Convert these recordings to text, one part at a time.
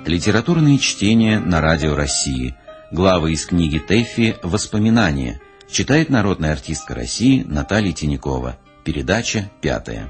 Литературные чтения на Радио России. Главы из книги Тэффи «Воспоминания». Читает народная артистка России Наталья Тинякова. Передача 5.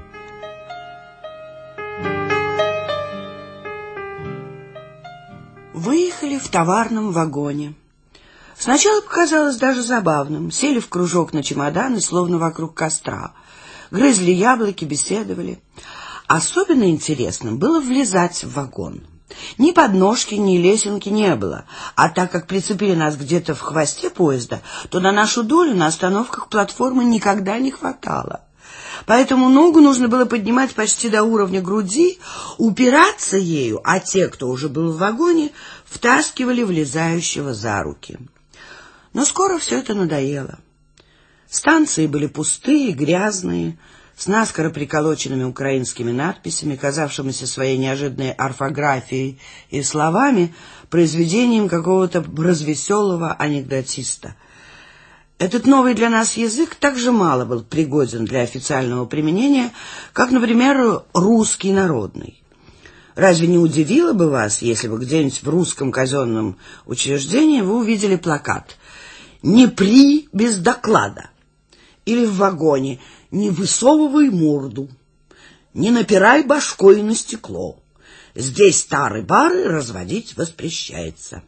Выехали в товарном вагоне. Сначала показалось даже забавным. Сели в кружок на чемоданы, словно вокруг костра. Грызли яблоки, беседовали. Особенно интересным было влезать в вагон. Ни подножки, ни лесенки не было. А так как прицепили нас где-то в хвосте поезда, то на нашу долю на остановках платформы никогда не хватало. Поэтому ногу нужно было поднимать почти до уровня груди, упираться ею, а те, кто уже был в вагоне, втаскивали влезающего за руки. Но скоро все это надоело. Станции были пустые, грязные, с наскоро приколоченными украинскими надписями, казавшимися своей неожиданной орфографией и словами, произведением какого-то развеселого анекдотиста. Этот новый для нас язык также мало был пригоден для официального применения, как, например, русский народный. Разве не удивило бы вас, если бы где-нибудь в русском казенном учреждении вы увидели плакат «Не при без доклада» или в вагоне «Не высовывай морду», «Не напирай башкой на стекло», «Здесь старые бары разводить воспрещается».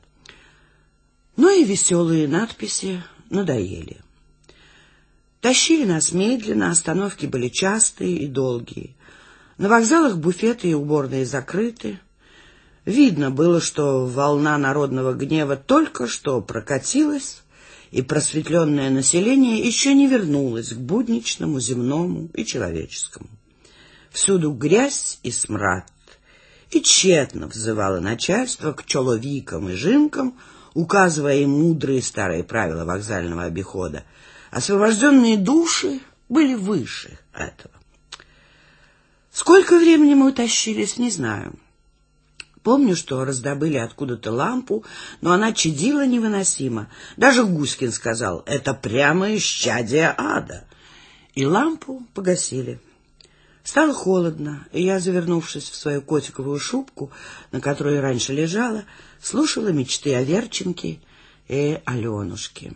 Но и веселые надписи надоели. Тащили нас медленно, остановки были частые и долгие. На вокзалах буфеты и уборные закрыты. Видно было, что волна народного гнева только что прокатилась, и просветленное население еще не вернулось к будничному, земному и человеческому. Всюду грязь и смрад, и тщетно взывало начальство к человикам и жинкам, указывая им мудрые старые правила вокзального обихода. Освобожденные души были выше этого. Сколько времени мы утащились, не знаю. Помню, что раздобыли откуда-то лампу, но она чадила невыносимо. Даже Гуськин сказал, это прямо исчадие ада. И лампу погасили. Стало холодно, и я, завернувшись в свою котиковую шубку, на которой раньше лежала, слушала мечты Аверченки и Аленушки.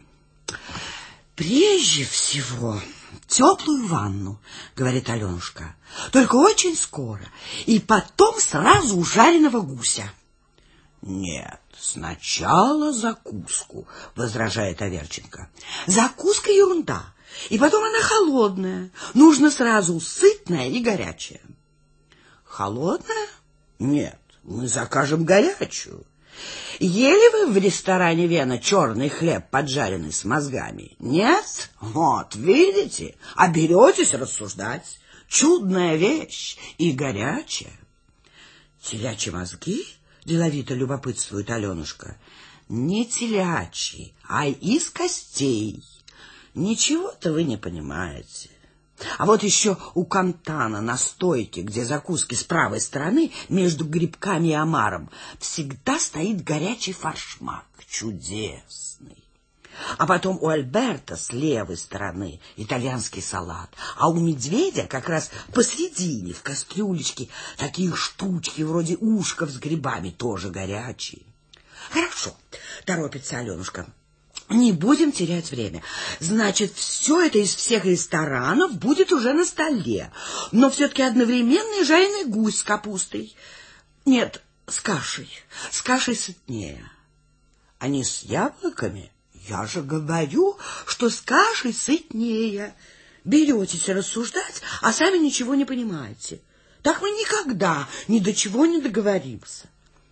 «Прежде всего теплую ванну, — говорит Аленушка, — только очень скоро, и потом сразу жареного гуся». «Нет, сначала закуску, — возражает Аверченко. «Закуска ерунда, и потом она холодная, нужно сразу сытная и горячая». «Холодная? Нет, мы закажем горячую». «Ели вы в ресторане Вена черный хлеб, поджаренный с мозгами? Нет? Вот, видите, а беретесь рассуждать. Чудная вещь и горячая». «Телячьи мозги?» — деловито любопытствует Аленушка. «Не телячьи, а из костей. Ничего-то вы не понимаете. А вот еще у Кантана на стойке, где закуски с правой стороны, между грибками и омаром, всегда стоит горячий форшмак, чудесный. А потом у Альберта с левой стороны итальянский салат, а у медведя как раз посредине в кастрюлечке такие штучки вроде ушков с грибами, тоже горячие». «Хорошо, — торопится Аленушка, — не будем терять время. Значит, все это из всех ресторанов будет уже на столе. Но все-таки одновременно и жареный гусь с капустой. Нет, с кашей. С кашей сытнее. А не с яблоками? Я же говорю, что с кашей сытнее. Беретесь рассуждать, а сами ничего не понимаете. Так мы никогда ни до чего не договоримся».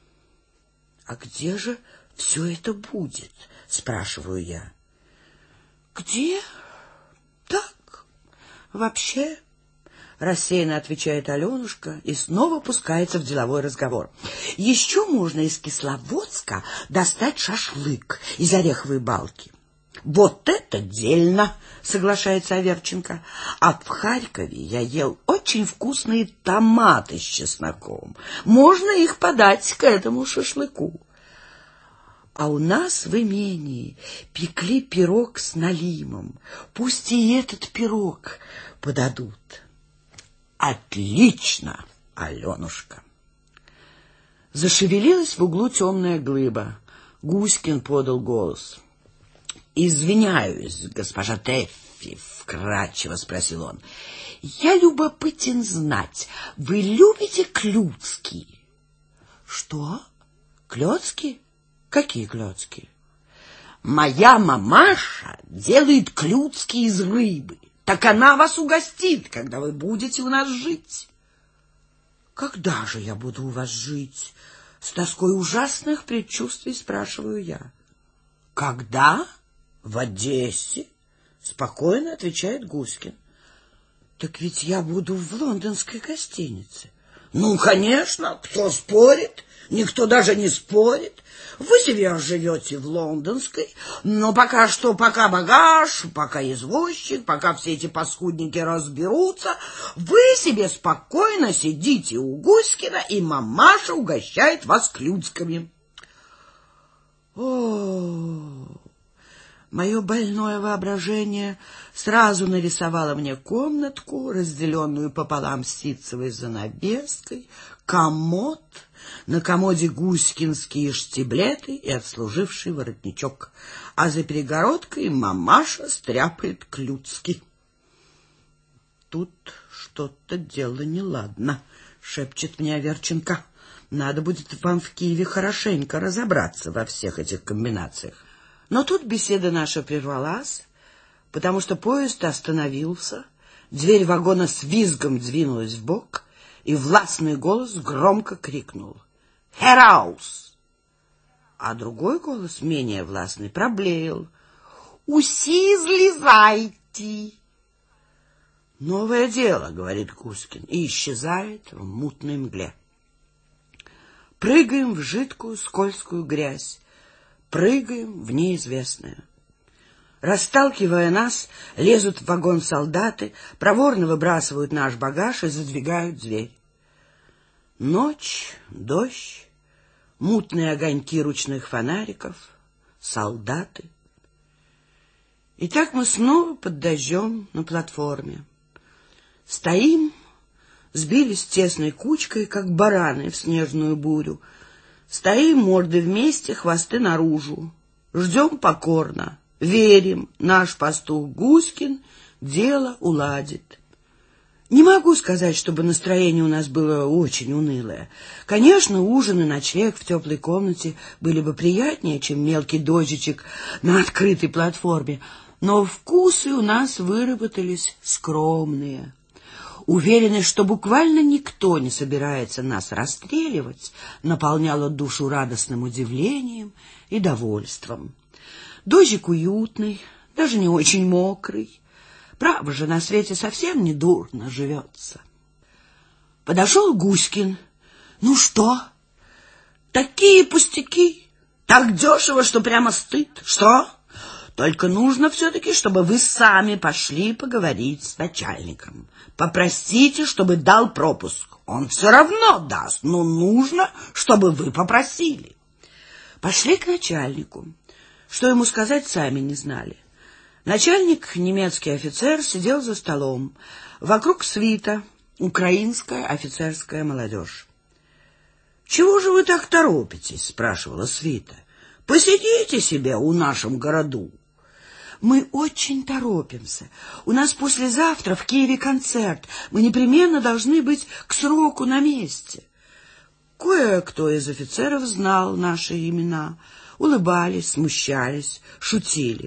«А где же все это будет?» — спрашиваю я. «Где? Так, вообще», — рассеянно отвечает Аленушка и снова пускается в деловой разговор. «Еще можно из Кисловодска достать шашлык из ореховой балки». «Вот это дельно!» — соглашается Аверченко. «А в Харькове я ел очень вкусные томаты с чесноком. Можно их подать к этому шашлыку». А у нас в имении пекли пирог с налимом. Пусть и этот пирог подадут». «Отлично, Аленушка!» Зашевелилась в углу темная глыба. Гуськин подал голос. «Извиняюсь, госпожа Тэффи», — вкратчиво спросил он. «Я любопытен знать, вы любите клюцки?» «Что? Клёцки? Какие клёцки?» «Моя мамаша делает клюцки из рыбы. Так она вас угостит, когда вы будете у нас жить». «Когда же я буду у вас жить?» — с тоской ужасных предчувствий спрашиваю я. «Когда? В Одессе?» — спокойно отвечает Гуськин. «Так ведь я буду в лондонской гостинице». «Ну, конечно, кто спорит? Никто даже не спорит. Вы себе живете в лондонской, но пока багаж, пока извозчик, пока все эти паскудники разберутся, вы себе спокойно сидите у Гуськина, и мамаша угощает вас клюцками». О, мое больное воображение сразу нарисовало мне комнатку, разделенную пополам ситцевой занавеской, комод, на комоде гуськинские штиблеты и отслуживший воротничок, а за перегородкой мамаша стряпает клюцки. «Тут что-то дело неладно», — шепчет мне Аверченко. «Надо будет вам в Киеве хорошенько разобраться во всех этих комбинациях». Но тут беседа наша прервалась, потому что поезд остановился, дверь вагона с визгом двинулась вбок, и властный голос громко крикнул: «Хераус!» А другой голос, менее властный, проблеял: «Уси слезайте!» «Новое дело», — говорит Гуськин, и исчезает в мутной мгле. Прыгаем в жидкую скользкую грязь, прыгаем в неизвестное. Расталкивая нас, лезут в вагон солдаты, проворно выбрасывают наш багаж и задвигают дверь. Ночь, дождь, мутные огоньки ручных фонариков, солдаты. И так мы снова под дождем на платформе. Стоим, сбились тесной кучкой, как бараны в снежную бурю. Стоим морды вместе, хвосты наружу. Ждем покорно, верим, наш пастух Гуськин дело уладит. Не могу сказать, чтобы настроение у нас было очень унылое. Конечно, ужин и ночлег в теплой комнате были бы приятнее, чем мелкий дождичек на открытой платформе, но вкусы у нас выработались скромные. Уверенность, что буквально никто не собирается нас расстреливать, наполняла душу радостным удивлением и довольством. Дождик уютный, даже не очень мокрый. Право же, на свете совсем не дурно живется. Подошел Гуськин. «Ну что? Такие пустяки, так дешево, что прямо стыд. Что? Только нужно все-таки, чтобы вы сами пошли поговорить с начальником. Попросите, чтобы дал пропуск. Он все равно даст, но нужно, чтобы вы попросили». Пошли к начальнику. Что ему сказать, сами не знали. Начальник, немецкий офицер, сидел за столом. Вокруг свита, украинская офицерская молодежь. «Чего же вы так торопитесь?» — спрашивала свита. «Посидите себе у нашем городу». «Мы очень торопимся. У нас послезавтра в Киеве концерт. Мы непременно должны быть к сроку на месте». Кое-кто из офицеров знал наши имена, улыбались, смущались, шутили.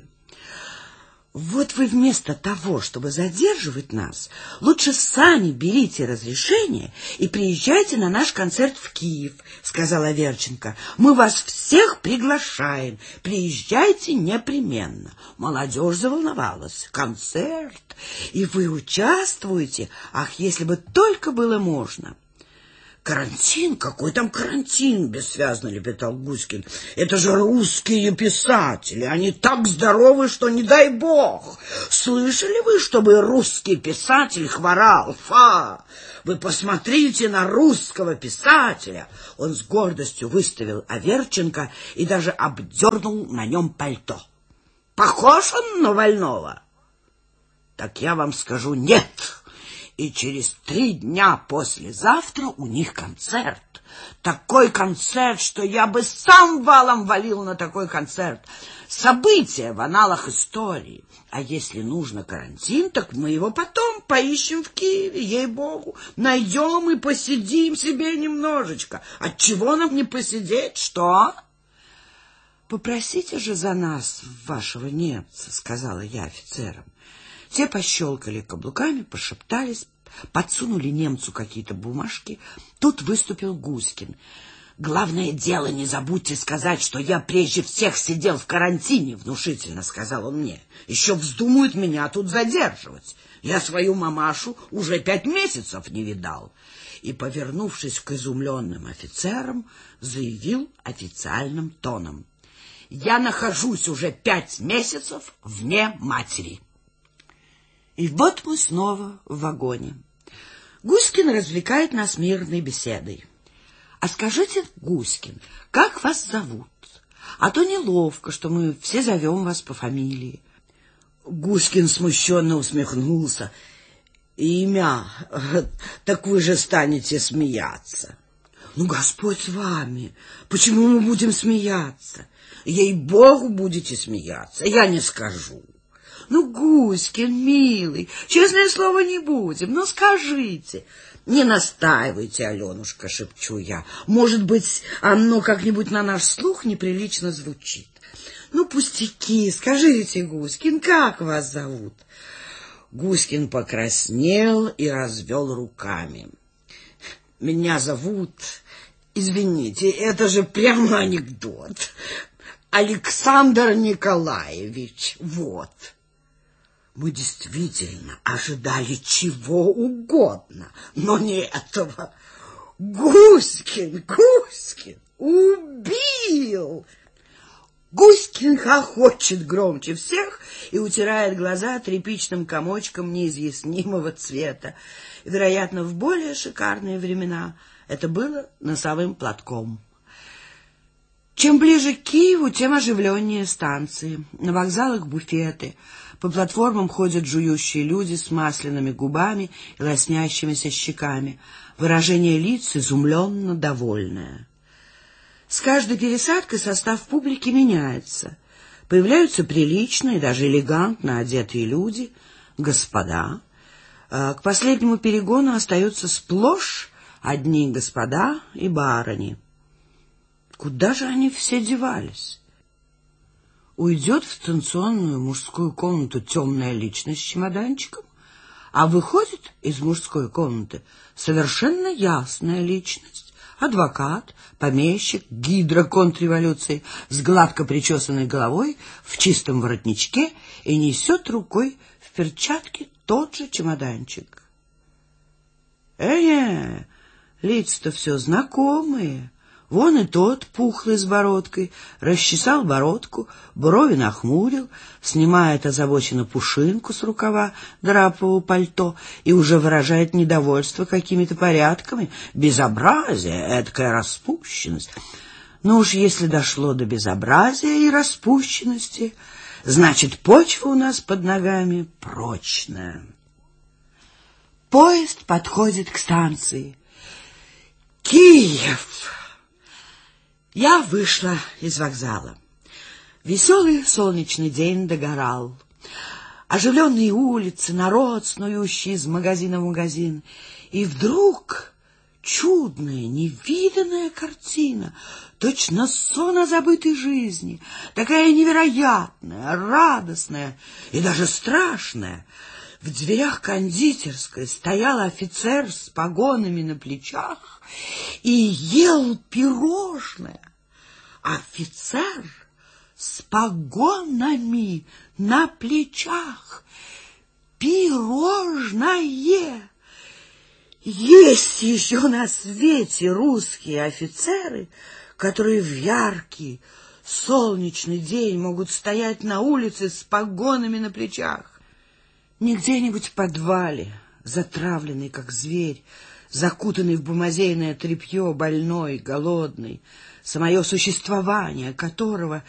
«Вот вы вместо того, чтобы задерживать нас, лучше сами берите разрешение и приезжайте на наш концерт в Киев», — сказала Аверченко. «Мы вас всех приглашаем. Приезжайте непременно». Молодежь заволновалась. «Концерт? И вы участвуете? Ах, если бы только было можно!» «Карантин? Какой там карантин?» — бессвязно лепетал Гуськин. «Это же русские писатели. Они так здоровы, что не дай бог. Слышали вы, чтобы русский писатель хворал? Фа! Вы посмотрите на русского писателя!» Он с гордостью выставил Аверченко и даже обдернул на нем пальто. «Похож он на Вольного?» «Так я вам скажу, нет. и через 3 дня послезавтра у них концерт. Такой концерт, что я бы сам валом валил на такой концерт. События в аналах истории. А если нужно карантин, так мы его потом поищем в Киеве, ей-богу. Найдем и посидим себе немножечко. Отчего нам не посидеть, что? Попросите же за нас вашего немца, сказала я офицерам. Те пощелкали каблуками, пошептались, подсунули немцу какие-то бумажки. Тут выступил Гуськин. «Главное дело, не забудьте сказать, что я прежде всех сидел в карантине», — внушительно сказал он мне. «Еще вздумают меня тут задерживать. Я свою мамашу уже 5 месяцев не видал». И, повернувшись к изумленным офицерам, заявил официальным тоном: «Я нахожусь уже 5 месяцев вне матери». И вот мы снова в вагоне. Гуськин развлекает нас мирной беседой. «А скажите, Гуськин, как вас зовут? А то неловко, что мы все зовем вас по фамилии». Гуськин смущенно усмехнулся. «Имя? Так вы же станете смеяться». «Ну, Господь с вами! Почему мы будем смеяться? Ей-богу, будете смеяться, я не скажу». «Ну, Гуськин, милый, честное слово, не будем, но скажите». «Не настаивайте, Аленушка», — шепчу я. «Может быть, оно как-нибудь на наш слух неприлично звучит». «Ну, пустяки, скажите, Гуськин, как вас зовут?» Гуськин покраснел и развел руками. «Меня зовут... Извините, это же прямо анекдот. Александр Николаевич, вот». Мы действительно ожидали чего угодно, но не этого. Гуськин убил! Гуськин хохочет громче всех и утирает глаза тряпичным комочком неизъяснимого цвета. Вероятно, в более шикарные времена это было носовым платком. Чем ближе к Киеву, тем оживленнее станции. На вокзалах буфеты. По платформам ходят жующие люди с масляными губами и лоснящимися щеками. Выражение лиц изумленно довольное. С каждой пересадкой состав публики меняется. Появляются приличные, даже элегантно одетые люди, господа. К последнему перегону остаются сплошь одни господа и барыни. Куда же они все девались? Уйдет в станционную мужскую комнату темная личность с чемоданчиком, а выходит из мужской комнаты совершенно ясная личность, адвокат, помещик, гидра контрреволюции с гладко причесанной головой, в чистом воротничке и несет рукой в перчатке тот же чемоданчик. Лица-то все знакомые. Вон и тот, пухлый с бородкой, расчесал бородку, брови нахмурил, снимает озабоченно пушинку с рукава драпового пальто и уже выражает недовольство какими-то порядками. Безобразие, эдакая распущенность. Но уж если дошло до безобразия и распущенности, значит, почва у нас под ногами прочная. Поезд подходит к станции. Киев! Я вышла из вокзала. Веселый солнечный день догорал. Оживленные улицы, народ, снующий из магазина в магазин. И вдруг чудная, невиданная картина, точно сон о забытой жизни, такая невероятная, радостная и даже страшная. В дверях кондитерской стоял офицер с погонами на плечах и ел пирожное. Офицер с погонами на плечах. Пирожное! Есть еще на свете русские офицеры, которые в яркий солнечный день могут стоять на улице с погонами на плечах. Не где-нибудь в подвале, затравленный, как зверь, закутанный в бумазейное тряпье, больной, голодный, самое существование которого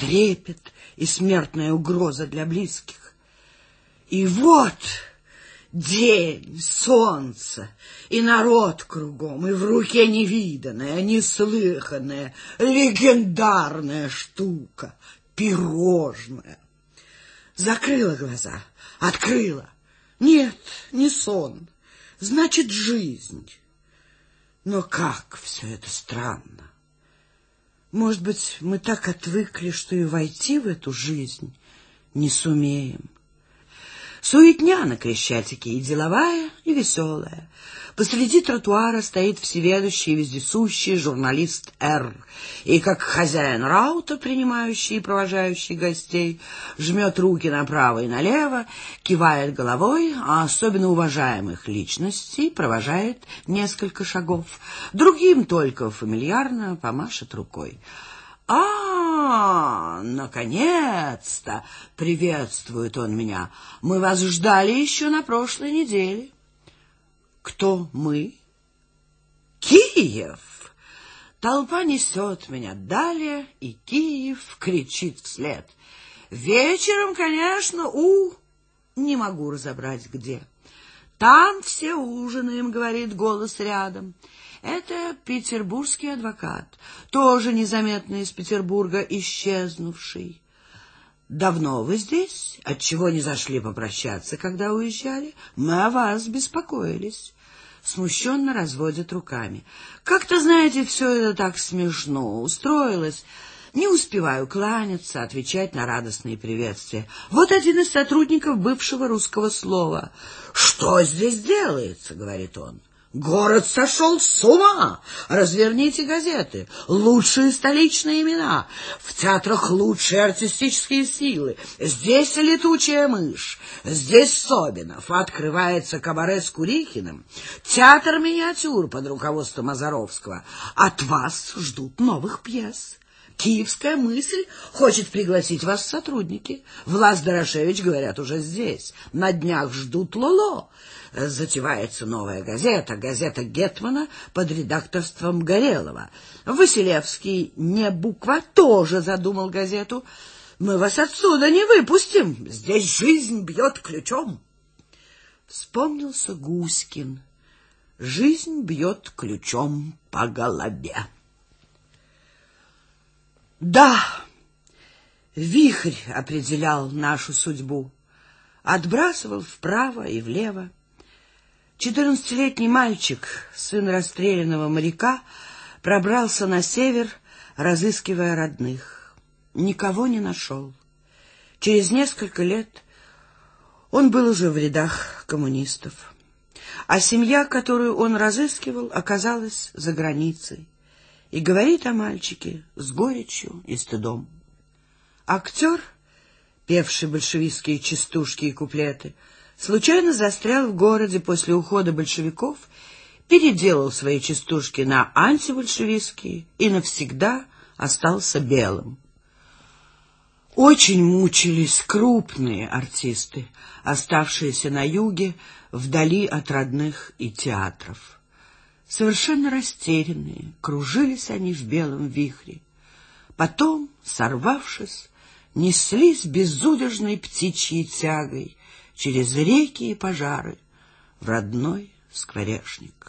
трепет и смертная угроза для близких. И вот День, солнце, и народ кругом, и в руке невиданная, неслыханная, легендарная штука — пирожное. Закрыла глаза, открыла. Нет, не сон, значит, жизнь. Но как все это странно. Может быть, мы так отвыкли, что и войти в эту жизнь не сумеем. Суетня на Крещатике и деловая, и веселая. Посреди тротуара стоит всеведущий и вездесущий журналист Р. И как хозяин раута, принимающий и провожающий гостей, жмет руки направо и налево, кивает головой, а особенно уважаемых личностей провожает несколько шагов. Другим только фамильярно помашет рукой. Наконец-то! Приветствует он меня. Мы вас ждали еще на прошлой неделе. Кто мы? Киев! Толпа несет меня далее, и Киев кричит вслед. Вечером, конечно, не могу разобрать где. Там все ужинаем, говорит голос рядом. Это петербургский адвокат, тоже незаметно из Петербурга исчезнувший. Давно вы здесь? Отчего не зашли попрощаться, когда уезжали? Мы о вас беспокоились. Смущенно разводит руками. Как-то, знаете, все это так смешно устроилось. Не успеваю кланяться, отвечать на радостные приветствия. Вот один из сотрудников бывшего русского слова. «Что здесь делается?» — говорит он. «Город сошел с ума! Разверните газеты. Лучшие столичные имена. В театрах лучшие артистические силы. Здесь летучая мышь. Здесь Собинов. Открывается кабаре с Курихиным. Театр миниатюр под руководством Озаровского. От вас ждут новых пьес. Киевская мысль хочет пригласить вас в сотрудники. Влас Дорошевич, говорят, уже здесь. На днях ждут Лоло. Затевается новая газета, газета Гетмана под редакторством Горелова. Василевский, не буква, тоже задумал газету. Мы вас отсюда не выпустим. Здесь жизнь бьет ключом. Вспомнился Гуськин. Жизнь бьет ключом по голове. Да, вихрь определял нашу судьбу, отбрасывал вправо и влево. 14-летний мальчик, сын расстрелянного моряка, пробрался на север, разыскивая родных. Никого не нашел. Через несколько лет он был уже в рядах коммунистов. А семья, которую он разыскивал, оказалась за границей. И говорит о мальчике с горечью и стыдом. Актер, певший большевистские частушки и куплеты, случайно застрял в городе после ухода большевиков, переделал свои частушки на антибольшевистские и навсегда остался белым. Очень мучились крупные артисты, оставшиеся на юге, вдали от родных и театров. Совершенно растерянные, кружились они в белом вихре. Потом, сорвавшись, неслись безудержной птичьей тягой через реки и пожары в родной Скворечник.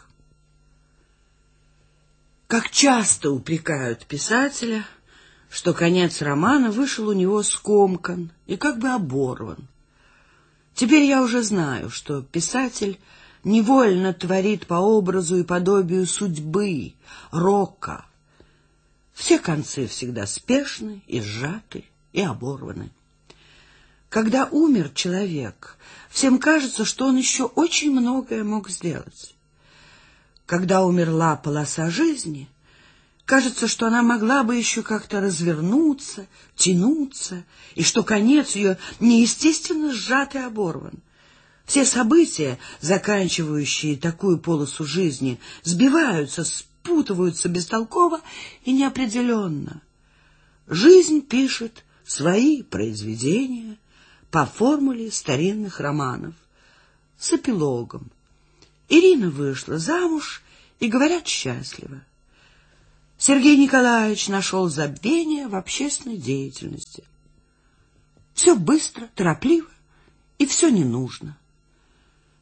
Как часто упрекают писателя, что конец романа вышел у него скомкан и как бы оборван. Теперь я уже знаю, что писатель невольно творит по образу и подобию судьбы, рока. Все концы всегда спешны и сжаты и оборваны. Когда умер человек, всем кажется, что он еще очень многое мог сделать. Когда умерла полоса жизни, кажется, что она могла бы еще как-то развернуться, тянуться, и что конец ее неестественно сжат и оборван. Все события, заканчивающие такую полосу жизни, сбиваются, спутываются бестолково и неопределенно. Жизнь пишет свои произведения по формуле старинных романов, с эпилогом. Ирина вышла замуж и, говорят, счастлива. Сергей Николаевич нашел забвение в общественной деятельности. Все быстро, торопливо, и все не нужно.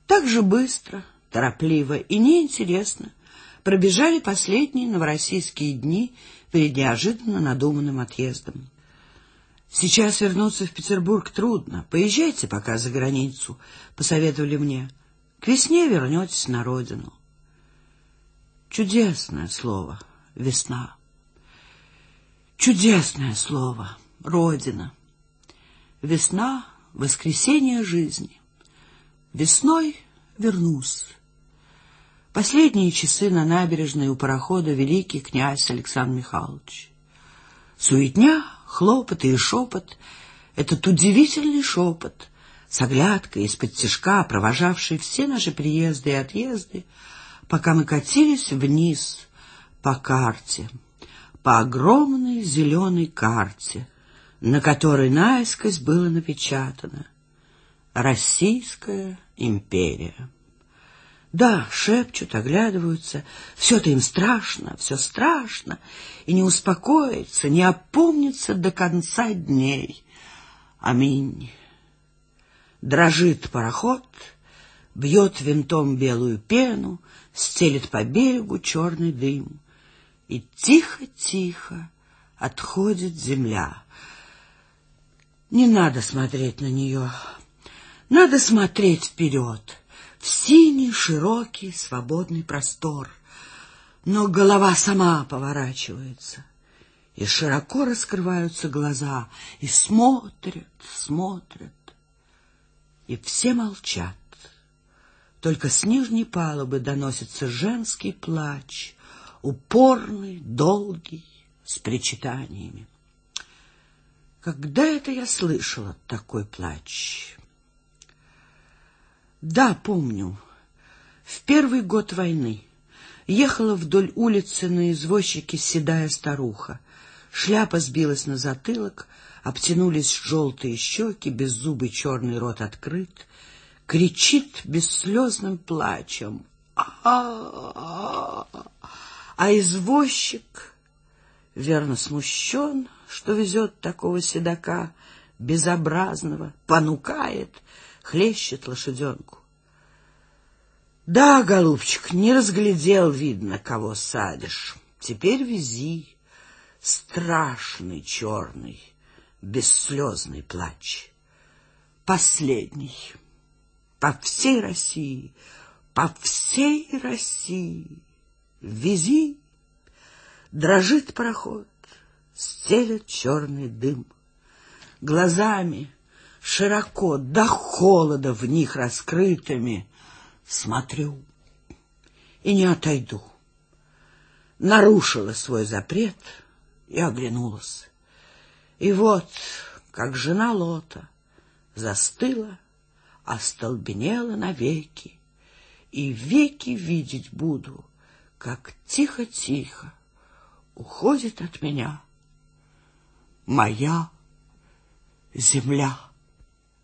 Так же быстро, торопливо и неинтересно пробежали последние новороссийские дни перед неожиданно надуманным отъездом. «Сейчас вернуться в Петербург трудно. Поезжайте пока за границу», — посоветовали мне. «К весне вернетесь на родину». Чудесное слово — весна. Чудесное слово — родина. Весна — воскресенье жизни. Весной вернусь. Последние часы на набережной у парохода великий князь Александр Михайлович. Суетня, хлопоты и шепот, этот удивительный шепот, с оглядкой из-под-тишка, провожавший все наши приезды и отъезды, пока мы катились вниз по карте, по огромной зеленой карте, на которой наискось было напечатано «Российская империя». Да, шепчут, оглядываются, все-то им страшно, все страшно, и не успокоится, не опомнится до конца дней. Аминь. Дрожит пароход, бьет винтом белую пену, стелет по берегу черный дым, и тихо-тихо отходит земля. Не надо смотреть на нее, надо смотреть вперед, в синий, широкий, свободный простор. Но голова сама поворачивается, и широко раскрываются глаза, и смотрят, смотрят, и все молчат. Только с нижней палубы доносится женский плач, упорный, долгий, с причитаниями. Когда это я слышала такой плач? Да, помню. В первый год войны ехала вдоль улицы на извозчике седая старуха. Шляпа сбилась на затылок, обтянулись желтые щеки, беззубый черный рот открыт. Кричит бесслезным плачем. А извозчик, верно смущен, что везет такого седока безобразного, понукает, хлещет лошаденку. Да, голубчик, не разглядел, видно, кого садишь. Теперь вези. Страшный черный, бесслезный плач. Последний. По всей России, по всей России. Вези. Дрожит пароход, стелет черный дым. Глазами широко, до холода в них раскрытыми, смотрю и не отойду. Нарушила свой запрет и оглянулась. И вот, как жена Лота, застыла, остолбенела навеки, и веки видеть буду, как тихо-тихо уходит от меня моя земля.